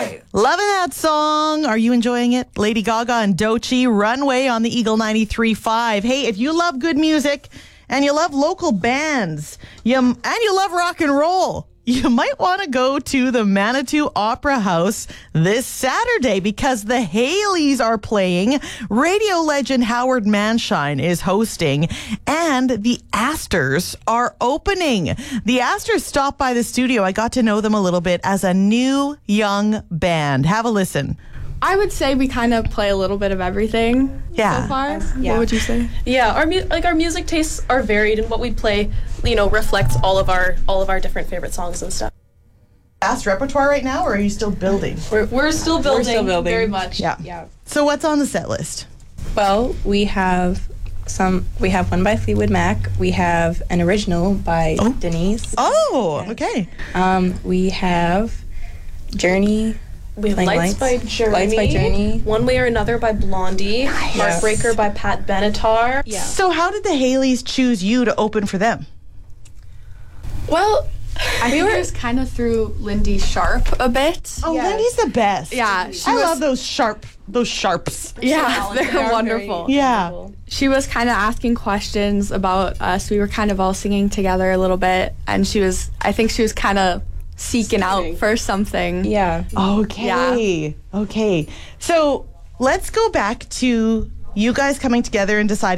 Right. Loving that song. Are you enjoying it? Lady Gaga and Doechii, Runway on the Eagle 93.5. Hey, if you love good music and you love local bands and you love rock and roll, you might want to go to the Manitou Opera House this Saturday because the Haleys are playing, radio legend Howard Manshine is hosting, and the Astors are opening. The Astors stopped by the studio. I got to know them a little bit as a new young band. Have a listen. I would say we kind of play a little bit of everything so far. Yeah. What would you say? Yeah, our music tastes are varied, and what we play, reflects all of our different favorite songs and stuff. Vast repertoire right now, or are you still building? We're still building, very much. Yeah. So what's on the set list? Well, we have one by Fleetwood Mac. We have an original by Denise. Oh, okay. We have Journey. We have Playing Lights by Journey, One Way or Another by Blondie, Heartbreaker by Pat Benatar. Yeah. So how did the Haleys choose you to open for them? Well, I think it was kind of through Lindy Sharp a bit. Oh, Lindy's the best. Yeah, I love those sharps. Yeah, they're wonderful. Yeah. She was kind of asking questions about us. We were kind of all singing together a little bit, and I think she was kind of seeking out for something. Yeah. Okay. Yeah. Okay. So let's go back to you guys coming together and deciding